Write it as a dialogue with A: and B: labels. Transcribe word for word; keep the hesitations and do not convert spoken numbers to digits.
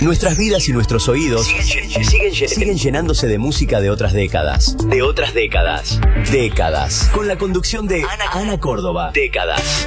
A: Nuestras vidas y nuestros oídos siguen, siguen, siguen llenándose de música de otras décadas. De otras décadas. Décadas. Con la conducción de Ana, Ana Córdoba. Décadas.